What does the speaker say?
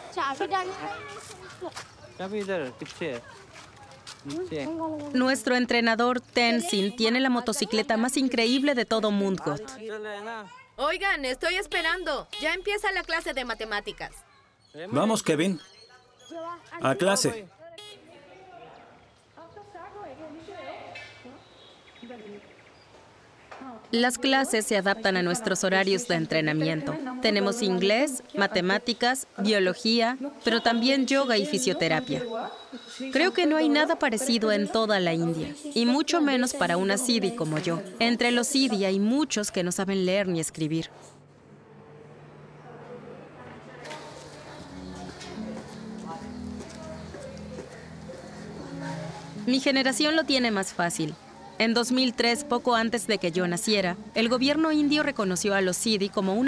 Nuestro entrenador Tenzin tiene la motocicleta más increíble de todo Mundgot. Oigan, estoy esperando. Ya empieza la clase de matemáticas. Vamos, Kevin. A clase. Las clases se adaptan a nuestros horarios de entrenamiento. Tenemos inglés, matemáticas, biología, pero también yoga y fisioterapia. Creo que no hay nada parecido en toda la India, y mucho menos para una Siddhi como yo. Entre los Siddhi hay muchos que no saben leer ni escribir. Mi generación lo tiene más fácil. En 2003, poco antes de que yo naciera, el gobierno indio reconoció a los Siddhi como una